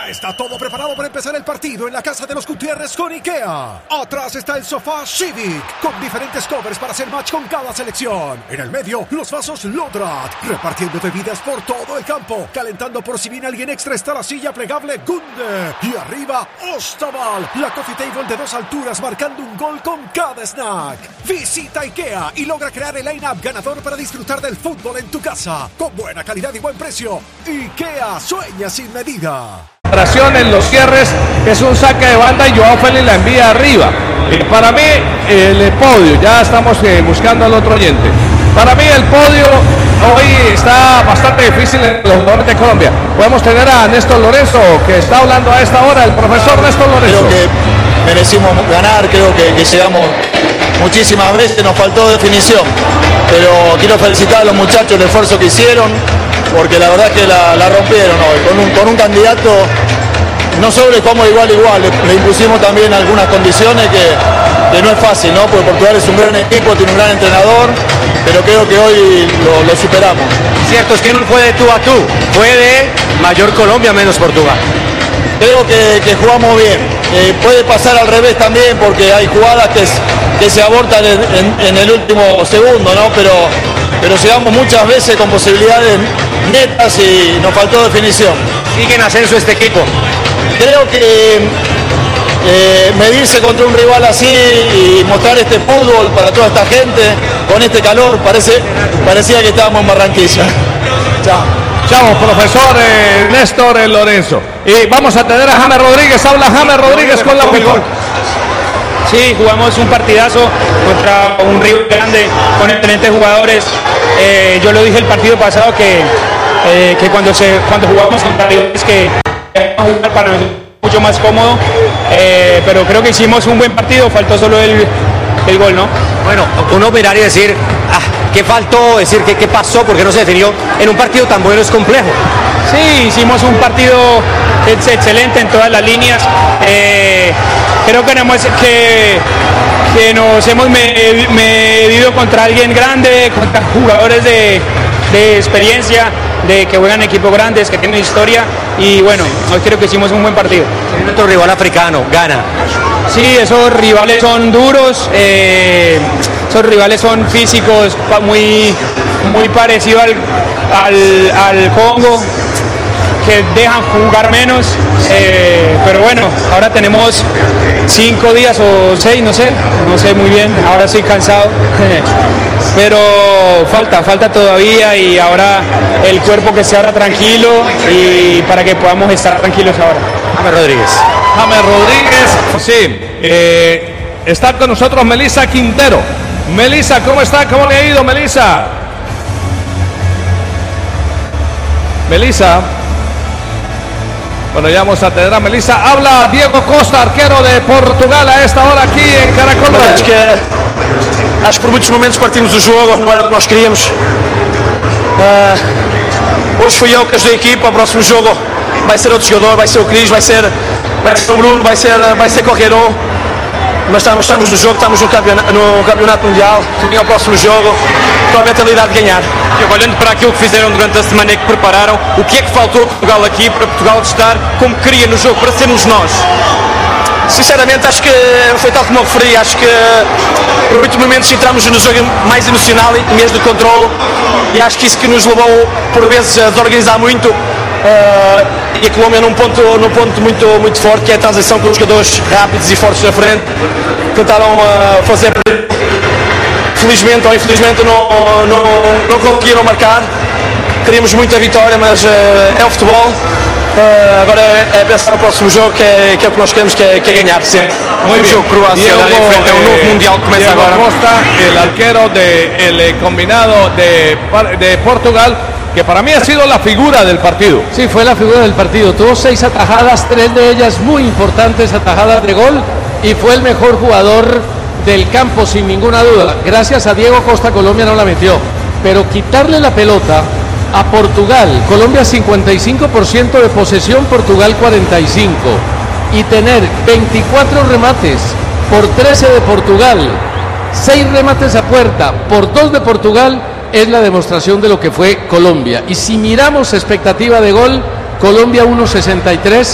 Ya está todo preparado para empezar el partido en la casa de los Gutiérrez con IKEA. Atrás está el sofá Civic, con diferentes covers para hacer match con cada selección. En el medio, los vasos Lodrat, repartiendo bebidas por todo el campo. Calentando por si viene alguien extra está la silla plegable Gunde. Y arriba, Ostaval, la coffee table de 2 alturas marcando un gol con cada snack. Visita IKEA y logra crear el line-up ganador para disfrutar del fútbol en tu casa. Con buena calidad y buen precio. IKEA sueña sin medida. En los cierres es un saque de banda y Joao Félix la envía arriba. Para mí el podio, ya estamos buscando al otro oyente. Para mí el podio hoy está bastante difícil en los jugadores de Colombia. Podemos tener a Néstor Lorenzo, que está hablando a esta hora, el profesor Néstor Lorenzo. Creo que merecimos ganar, creo que llegamos muchísimas veces, nos faltó definición. Pero quiero felicitar a los muchachos el esfuerzo que hicieron, porque la verdad que la rompieron hoy, con un candidato. No solo jugamos igual, le impusimos también algunas condiciones que no es fácil, ¿no? Porque Portugal es un gran equipo, tiene un gran entrenador, pero creo que hoy lo superamos. Cierto es que no fue de tú a tú, fue de mayor Colombia menos Portugal. Creo que jugamos bien. Puede pasar al revés también, porque hay jugadas que se abortan en el último segundo, ¿no? Pero llegamos muchas veces con posibilidades netas y nos faltó definición. Sigue en ascenso este equipo. Creo que medirse contra un rival así y mostrar este fútbol para toda esta gente con este calor, parecía que estábamos en Barranquilla. Chao. Chao, profesor Néstor Lorenzo. Y vamos a tener a James Rodríguez. Habla James Rodríguez con la opinión. Sí, jugamos un partidazo contra un rival grande con excelentes jugadores. Yo lo dije el partido pasado que cuando jugamos contra rivales que para nosotros mucho más cómodo, pero creo que hicimos un buen partido, faltó solo el gol, ¿no? Bueno, uno mirar y decir, ¿qué faltó? Decir, ¿qué pasó? Porque no se definió en un partido tan bueno, es complejo. Sí, hicimos un partido excelente en todas las líneas. Creo que nos hemos medido contra alguien grande, contra jugadores de experiencia, de que juegan equipos grandes, que tienen historia, y bueno, hoy creo que hicimos un buen partido. Nuestro rival africano gana. Sí, esos rivales son duros, esos rivales son físicos, muy parecidos al Congo, que dejan jugar menos, pero bueno, ahora tenemos 5 días o 6, no sé muy bien, ahora estoy cansado, pero falta todavía, y ahora el cuerpo que esté ahora tranquilo y para que podamos estar tranquilos ahora. James Rodríguez. Sí, está con nosotros Melissa Quintero. Melissa, ¿cómo está? ¿Cómo le ha ido, Melissa? Melissa. Bueno, ya vamos a tener a Melissa. Habla Diego Costa, arquero de Portugal, a esta hora aquí en Caracol. Acho que por muitos momentos partimos do jogo, não era o que nós queríamos. Hoje fui eu que ajudei a equipa, o próximo jogo vai ser outro jogador, vai ser o Cris, vai ser o Bruno, vai ser qualquer um. Mas estamos no jogo, estamos no campeonato mundial, também ao próximo jogo, com a mentalidade de ganhar. Olhando para aquilo que fizeram durante a semana e que prepararam, o que é que faltou a Portugal aqui para Portugal estar como queria no jogo, para sermos nós? Sinceramente acho que foi tal como eu referi, acho que por muitos momentos entramos no jogo mais emocional em vez de controle, e acho que isso que nos levou por vezes a desorganizar muito, e a Colômbia num ponto muito forte, que é a transição com os jogadores rápidos e fortes na frente, tentaram fazer, felizmente ou infelizmente não conseguiram marcar. Queríamos muita vitória, mas é o futebol. Agora é pensar no próximo jogo, que é o que nós queremos, que é ganhar sempre. Muy jogo Croácia, frente a un nuevo mundial que comienza ahora. Costa, el arquero del combinado de Portugal, que para mí ha sido la figura del partido. Sí, fue la figura del partido. Tuvo 6 atajadas, 3 de ellas muy importantes atajadas de gol, y fue el mejor jugador del campo sin ninguna duda. Gracias a Diego Costa, Colombia no la metió, pero quitarle la pelota a Portugal, Colombia 55% de posesión, Portugal 45%, y tener 24 remates por 13 de Portugal, 6 remates a puerta por 2 de Portugal, es la demostración de lo que fue Colombia. Y si miramos expectativa de gol, Colombia 1.63,